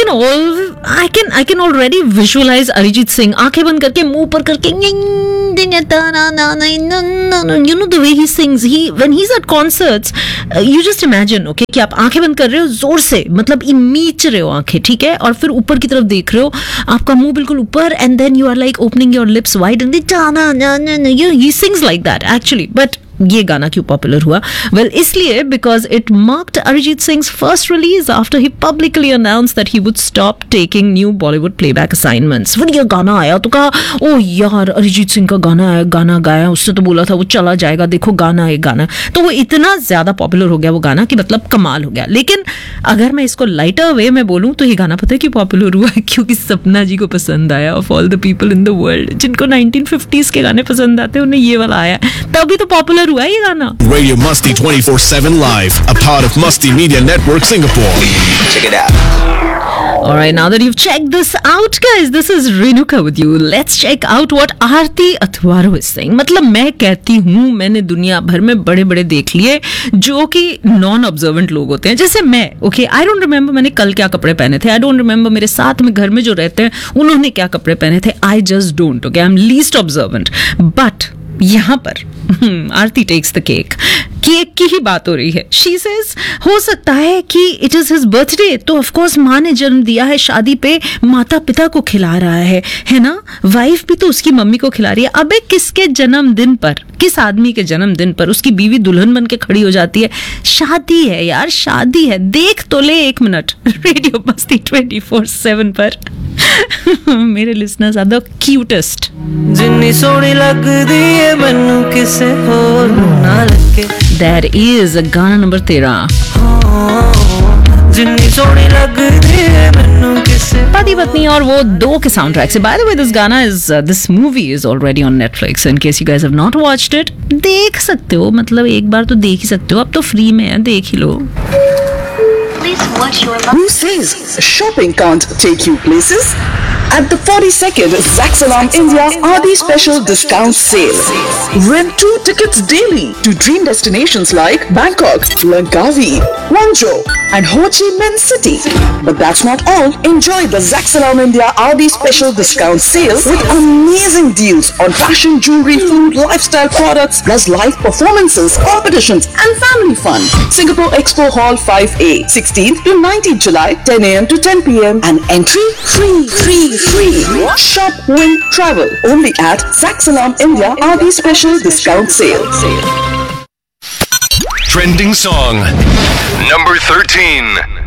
I can already visualize Arijit Singh आंखें बंद करके मुंह पर करके you know the way he sings, when he's at concerts, you just imagine, okay, कि आप आंखें बंद कर रहे हो जोर से, मतलब मीच रहे हो आंखें, ठीक है, और फिर ऊपर की तरफ देख रहे हो, आपका मुंह बिल्कुल ऊपर, and then you are like opening your lips wide and he sings like that actually. But ये गाना क्यों पॉपुलर हुआ? वेल इसलिए because it marked Arijit sings first release after he publicly announce that he would stop taking new Bollywood playback assignments. फिर ये गाना आया तो कहा ओ यार अरिजीत सिंह का गाना है, गाना गाया, उससे तो बोला था वो चला जाएगा, देखो गाना है गाना. तो वो इतना ज्यादा पॉपुलर हो गया वो गाना कि मतलब कमाल हो गया. लेकिन अगर मैं इसको लाइटर वे में बोलूँ तो ये गाना पता है क्यों पॉपुलर हुआ? क्योंकि सपना जी को पसंद आया. Of all the people in the world जिनको 1950s के गाने पसंद आते हैं उन्हें ये वाला आया, तभी तो पॉपुलर हुआ ये गाना. Radio Musty 24/7 Live, a part of Musty Media Network Singapore. Check it out. Alright, now that you've checked this out, guys, this is Renuka with you. Let's check out what Aarti Athwaro is saying. मतलब मैं कहती हूँ, मैंने दुनिया भर में बड़े बड़े देख लिए जो कि नॉन ऑब्जर्वेंट लोग होते हैं, जैसे मैं. ओके, आई डोंट रिमेंबर मैंने कल क्या कपड़े पहने थे, आई डोंट रिमेंबर मेरे साथ में घर में जो रहते हैं उन्होंने क्या कपड़े पहने थे, I just don't. Okay, I am least observant. But यहाँ पर आरती टेक्स द केक. केक की ही बात हो रही है. शी सेज हो सकता है कि इट इज हिज बर्थडे, तो ऑफ कोर्स माँ ने जन्म दिया है, शादी पे माता पिता को खिला रहा है ना, वाइफ भी तो उसकी मम्मी को खिला रही है. अबे किसके जन्मदिन पर, किस आदमी के जन्मदिन पर उसकी बीवी दुल्हन बन के खड़ी हो जाती है? शादी है यार, शादी है, देख तो ले 1 मिनट. रेडियो मस्ती 24/7 पर मेरे लिसनर्स आर द क्यूटेस्ट. जिन्नी सोहनी लगदी है मैनू किसे होर ना लगे. That is गाना नंबर 13. जिन्नी सोहनी लगदी है मैनू किसे. पति पत्नी और वो 2 के साउंड ट्रैक से. By the way, this movie is already on Netflix. In case you guys have not watched it, देख सकते हो, मतलब एक बार तो देख ही सकते हो, अब तो फ्री में है, देख ही लो. Who says shopping can't take you places? At the 42nd Zaxalam India RD Special Discount Sale. Rent 2 tickets daily to dream destinations like Bangkok, Langkawi, Guangzhou and Ho Chi Minh City. But that's not all. Enjoy the Zaxalam India RD Special Discount Sale with amazing deals on fashion, jewelry, food, lifestyle products, plus live performances, competitions and family fun. Singapore Expo Hall 5A, 16th to 19th July, 10 a.m. to 10 p.m. and entry free. Shop, win, travel only at Zaxalam India RD Special Discount Sale. Trending song number 13.